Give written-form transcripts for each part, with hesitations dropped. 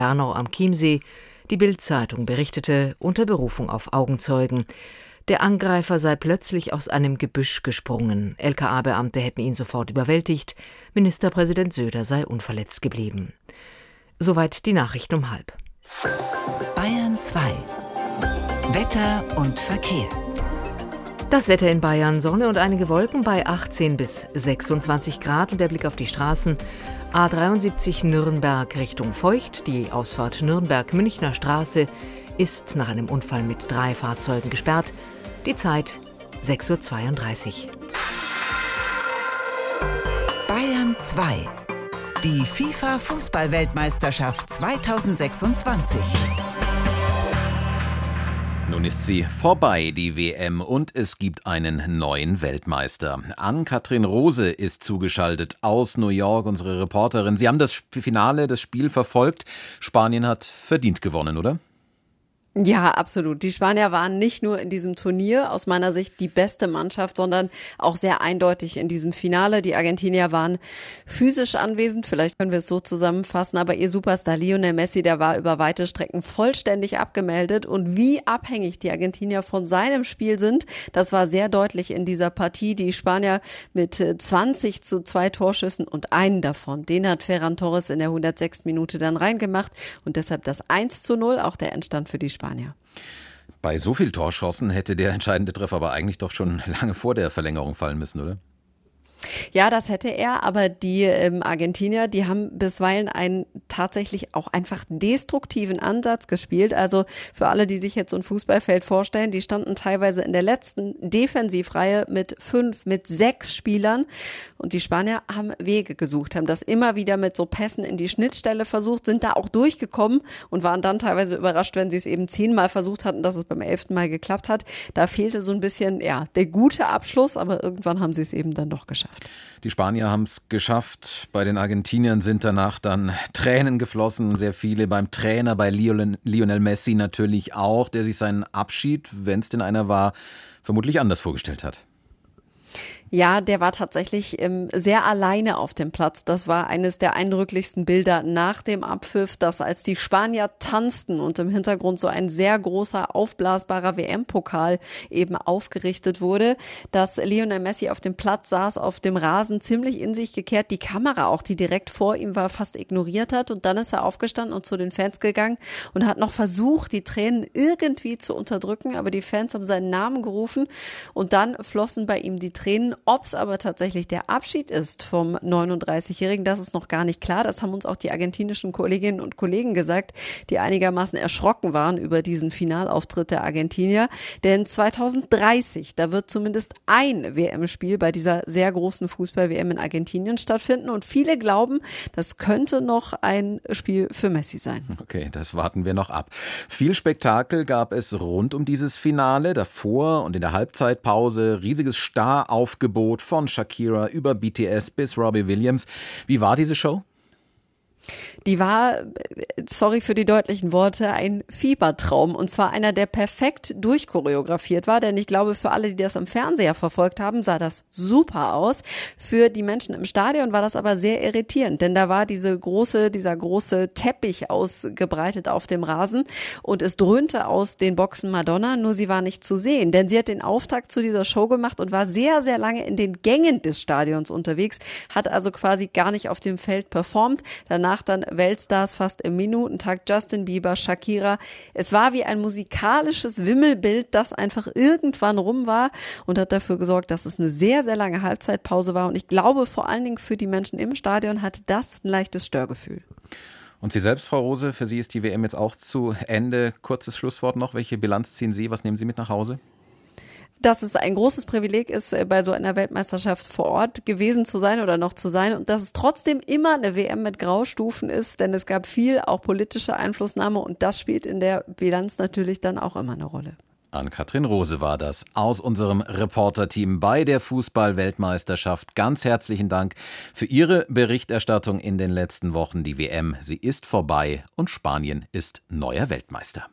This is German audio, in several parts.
Bernau am Chiemsee. Die Bild-Zeitung berichtete unter Berufung auf Augenzeugen. Der Angreifer sei plötzlich aus einem Gebüsch gesprungen. LKA-Beamte hätten ihn sofort überwältigt. Ministerpräsident Söder sei unverletzt geblieben. Soweit die Nachrichten um 12:30. Bayern 2. Wetter und Verkehr. Das Wetter in Bayern: Sonne und einige Wolken bei 18 bis 26 Grad und der Blick auf die Straßen. A73 Nürnberg Richtung Feucht. Die Ausfahrt Nürnberg-Münchner Straße ist nach einem Unfall mit 3 Fahrzeugen gesperrt. Die Zeit 6:32 Uhr. Bayern 2. Die FIFA-Fußball-Weltmeisterschaft 2026. Nun ist sie vorbei, die WM, und es gibt einen neuen Weltmeister. Ann-Kathrin Rose ist zugeschaltet aus New York, unsere Reporterin. Sie haben das Finale, das Spiel verfolgt. Spanien hat verdient gewonnen, oder? Ja, absolut. Die Spanier waren nicht nur in diesem Turnier aus meiner Sicht die beste Mannschaft, sondern auch sehr eindeutig in diesem Finale. Die Argentinier waren physisch anwesend, vielleicht können wir es so zusammenfassen, aber ihr Superstar Lionel Messi, der war über weite Strecken vollständig abgemeldet. Und wie abhängig die Argentinier von seinem Spiel sind, das war sehr deutlich in dieser Partie. Die Spanier mit 20:2 Torschüssen und einen davon, den hat Ferran Torres in der 106. Minute dann reingemacht und deshalb das 1:0, auch der Endstand für die Spanier. Bei so viel Torchancen hätte der entscheidende Treffer aber eigentlich doch schon lange vor der Verlängerung fallen müssen, oder? Ja, das hätte er, aber die Argentinier, die haben bisweilen einen tatsächlich auch einfach destruktiven Ansatz gespielt. Also für alle, die sich jetzt so ein Fußballfeld vorstellen, die standen teilweise in der letzten Defensivreihe mit 5, mit 6 Spielern und die Spanier haben Wege gesucht, haben das immer wieder mit so Pässen in die Schnittstelle versucht, sind da auch durchgekommen und waren dann teilweise überrascht, wenn sie es eben 10-mal versucht hatten, dass es beim 11. Mal geklappt hat. Da fehlte so ein bisschen, ja, der gute Abschluss, aber irgendwann haben sie es eben dann doch geschafft. Die Spanier haben es geschafft. Bei den Argentiniern sind danach dann Tränen geflossen, sehr viele beim Trainer, bei Lionel Messi natürlich auch, der sich seinen Abschied, wenn es denn einer war, vermutlich anders vorgestellt hat. Ja, der war tatsächlich sehr alleine auf dem Platz. Das war eines der eindrücklichsten Bilder nach dem Abpfiff, dass als die Spanier tanzten und im Hintergrund so ein sehr großer, aufblasbarer WM-Pokal eben aufgerichtet wurde, dass Lionel Messi auf dem Platz saß, auf dem Rasen, ziemlich in sich gekehrt, die Kamera auch, die direkt vor ihm war, fast ignoriert hat und dann ist er aufgestanden und zu den Fans gegangen und hat noch versucht, die Tränen irgendwie zu unterdrücken, aber die Fans haben seinen Namen gerufen und dann flossen bei ihm die Tränen. Ob es aber tatsächlich der Abschied ist vom 39-Jährigen, das ist noch gar nicht klar. Das haben uns auch die argentinischen Kolleginnen und Kollegen gesagt, die einigermaßen erschrocken waren über diesen Finalauftritt der Argentinier. Denn 2030, da wird zumindest ein WM-Spiel bei dieser sehr großen Fußball-WM in Argentinien stattfinden. Und viele glauben, das könnte noch ein Spiel für Messi sein. Okay, das warten wir noch ab. Viel Spektakel gab es rund um dieses Finale. Davor und in der Halbzeitpause riesiges Staraufgebot von Shakira über BTS bis Robbie Williams. Wie war diese Show? Die war, sorry für die deutlichen Worte, ein Fiebertraum. Und zwar einer, der perfekt durchchoreografiert war. Denn ich glaube, für alle, die das am Fernseher verfolgt haben, sah das super aus. Für die Menschen im Stadion war das aber sehr irritierend. Denn da war dieser große Teppich ausgebreitet auf dem Rasen. Und es dröhnte aus den Boxen Madonna, nur sie war nicht zu sehen. Denn sie hat den Auftakt zu dieser Show gemacht und war sehr, sehr lange in den Gängen des Stadions unterwegs. Hat also quasi gar nicht auf dem Feld performt. Danach dann Weltstars fast im Minutentakt, Justin Bieber, Shakira. Es war wie ein musikalisches Wimmelbild, das einfach irgendwann rum war und hat dafür gesorgt, dass es eine sehr, sehr lange Halbzeitpause war. Und ich glaube, vor allen Dingen für die Menschen im Stadion hatte das ein leichtes Störgefühl. Und Sie selbst, Frau Rose, für Sie ist die WM jetzt auch zu Ende. Kurzes Schlusswort noch. Welche Bilanz ziehen Sie? Was nehmen Sie mit nach Hause? Dass es ein großes Privileg ist, bei so einer Weltmeisterschaft vor Ort gewesen zu sein oder noch zu sein und dass es trotzdem immer eine WM mit Graustufen ist, denn es gab viel auch politische Einflussnahme und das spielt in der Bilanz natürlich dann auch immer eine Rolle. Ann-Kathrin Rose war das aus unserem Reporterteam bei der Fußball-Weltmeisterschaft. Ganz herzlichen Dank für Ihre Berichterstattung in den letzten Wochen. Die WM, sie ist vorbei und Spanien ist neuer Weltmeister.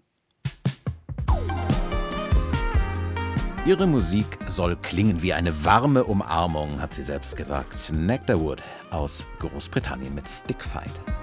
Ihre Musik soll klingen wie eine warme Umarmung, hat sie selbst gesagt. Nectarwood aus Großbritannien mit Stickfight.